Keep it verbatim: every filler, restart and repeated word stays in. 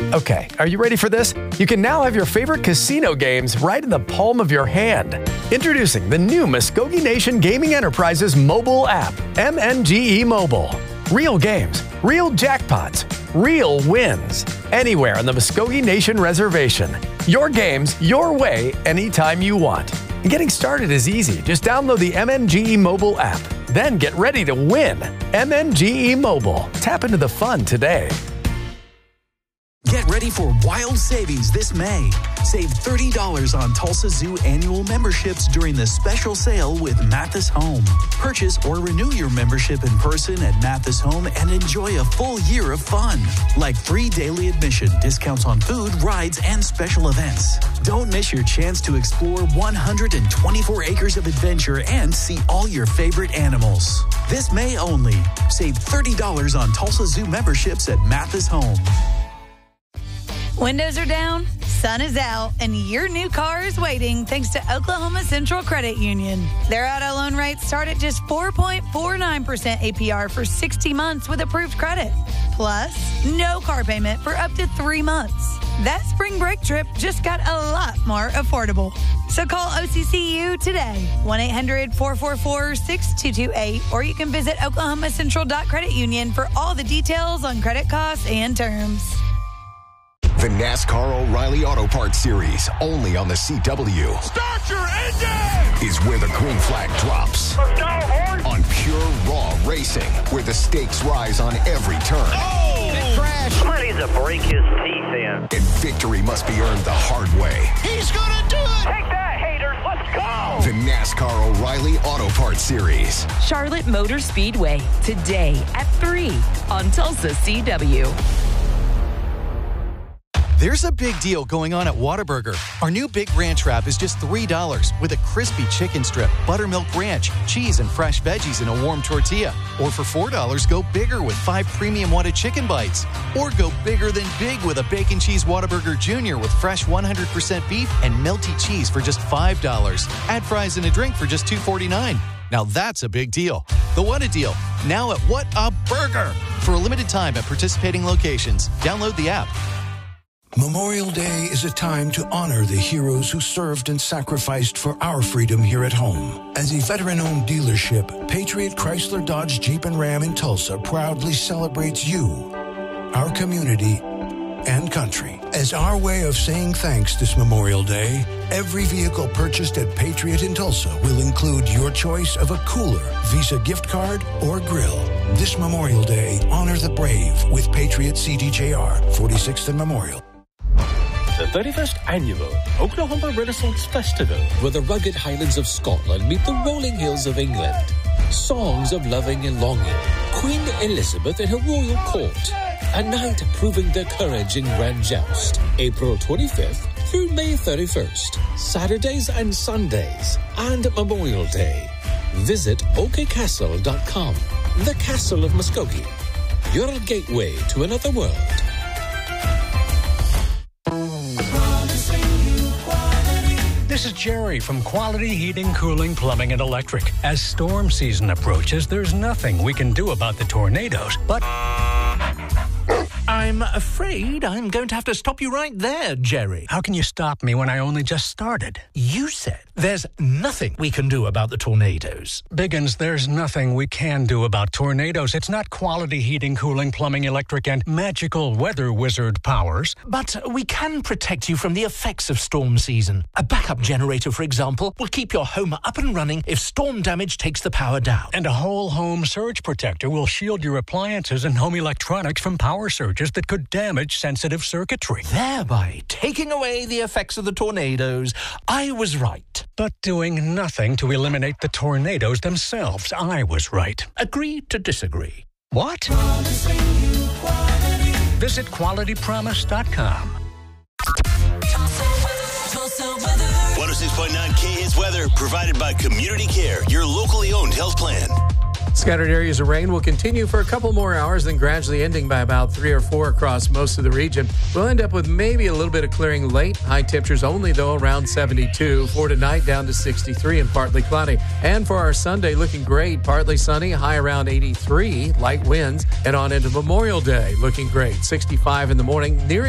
Okay, are you ready for this? You can now have your favorite casino games right in the palm of your hand. Introducing the new Muskogee Nation Gaming Enterprises mobile app, M N G E Mobile. Real games, real jackpots, real wins. Anywhere on the Muskogee Nation Reservation. Your games, your way, anytime you want. And getting started is easy. Just download the M N G E Mobile app. Then get ready to win. M N G E Mobile. Tap into the fun today. Get ready for wild savings this May. Save thirty dollars on Tulsa Zoo annual memberships during the special sale with Mathis Home. Purchase or renew your membership in person at Mathis Home and enjoy a full year of fun. Like free daily admission, discounts on food, rides, and special events. Don't miss your chance to explore one hundred twenty-four acres of adventure and see all your favorite animals. This May only. Save thirty dollars on Tulsa Zoo memberships at Mathis Home. Windows are down, sun is out, and your new car is waiting thanks to Oklahoma Central Credit Union. Their auto loan rates start at just four point four nine percent A P R for sixty months with approved credit. Plus, no car payment for up to three months. That spring break trip just got a lot more affordable. So call O C C U today, one eight hundred four four four six two two eight, or you can visit oklahoma central dot credit union for all the details on credit costs and terms. The NASCAR O'Reilly Auto Parts Series, only on the C W. Start your engine! Is where the green flag drops. Let's go, horse! On pure, raw racing, where the stakes rise on every turn. Oh! Big crash! Somebody needs to break his teeth in. And victory must be earned the hard way. He's gonna do it! Take that, haters! Let's go! The NASCAR O'Reilly Auto Parts Series. Charlotte Motor Speedway, today at three on Tulsa C W. There's a big deal going on at Whataburger. Our new Big Ranch wrap is just three dollars with a crispy chicken strip, buttermilk ranch, cheese, and fresh veggies in a warm tortilla. Or for four dollars, go bigger with five premium Whata chicken bites. Or go bigger than big with a Bacon Cheese Whataburger Junior with fresh one hundred percent beef and melty cheese for just five dollars. Add fries and a drink for just two forty-nine. Now that's a big deal. The What a Deal, now at What a Burger. For a limited time at participating locations. Download the app. Memorial Day is a time to honor the heroes who served and sacrificed for our freedom here at home. As a veteran-owned dealership, Patriot Chrysler Dodge Jeep and Ram in Tulsa proudly celebrates you, our community, and country. As our way of saying thanks this Memorial Day, every vehicle purchased at Patriot in Tulsa will include your choice of a cooler, Visa gift card, or grill. This Memorial Day, honor the brave with Patriot C D J R, forty-sixth and Memorial. The thirty-first Annual Oklahoma Renaissance Festival, where the rugged highlands of Scotland meet the rolling hills of England. Songs of loving and longing, Queen Elizabeth and her royal court, a night proving their courage in grand joust. April twenty-fifth through May thirty-first, Saturdays and Sundays, and Memorial Day. Visit o k castle dot com, the Castle of Muskogee, your gateway to another world. This is Jerry from Quality Heating, Cooling, Plumbing, and Electric. As storm season approaches, there's nothing we can do about the tornadoes, but I'm afraid I'm going to have to stop you right there, Jerry. How can you stop me when I only just started? You said there's nothing we can do about the tornadoes. Biggins, there's nothing we can do about tornadoes. It's not Quality Heating, Cooling, Plumbing, Electric, and magical weather wizard powers. But we can protect you from the effects of storm season. A backup generator, for example, will keep your home up and running if storm damage takes the power down. And a whole home surge protector will shield your appliances and home electronics from power surges that could damage sensitive circuitry. Thereby taking away the effects of the tornadoes. I was right. But doing nothing to eliminate the tornadoes themselves. I was right. Agree to disagree. What? Visit quality promise dot com. one oh six point nine K Hits weather provided by Community Care, your locally owned health plan. Scattered areas of rain will continue for a couple more hours, then gradually ending by about three or four across most of the region. We'll end up with maybe a little bit of clearing late. High temperatures only, though, around seventy-two. For tonight, down to sixty-three and partly cloudy. And for our Sunday, looking great. Partly sunny, high around eighty-three. Light winds. And on into Memorial Day, looking great. sixty-five in the morning, near